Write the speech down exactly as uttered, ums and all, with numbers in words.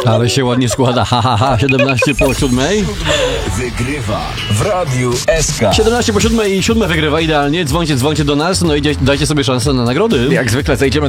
Ale się ładnie składa, ha, ha, ha, siedemnaście po siódmej. Wygrywa w Radiu S K. siedemnaście po siódmej i siódme wygrywa idealnie. Dzwońcie, dzwońcie do nas, no i dajcie sobie szansę na nagrody. Jak zwykle zejdziemy